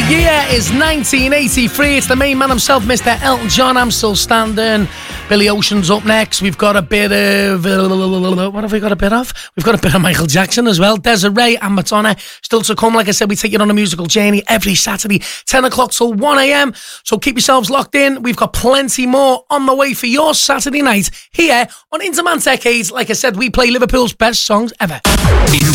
year is 1983. It's the main man himself, Mr. Elton John. I'm still standing. Billy Ocean's up next. We've got a bit of... what have we got a bit of? We've got a bit of Michael Jackson as well. Desiree and Madonna still to come. Like I said, we take you on a musical journey every Saturday, 10 o'clock till 1 a.m. So keep yourselves locked in. We've got plenty more on the way for your Saturday night here on Interman Decades. Like I said, we play Liverpool's best songs ever.